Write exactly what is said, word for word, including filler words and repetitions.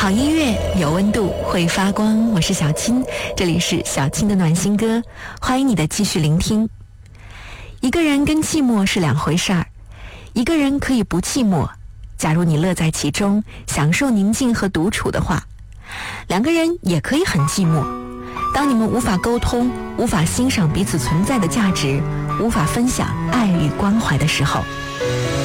好音乐有温度，会发光。我是小青，这里是小青的暖心歌，欢迎你的继续聆听。一个人跟寂寞是两回事儿，一个人可以不寂寞，假如你乐在其中，享受宁静和独处的话，两个人也可以很寂寞。当你们无法沟通，无法欣赏彼此存在的价值，无法分享爱与关怀的时候，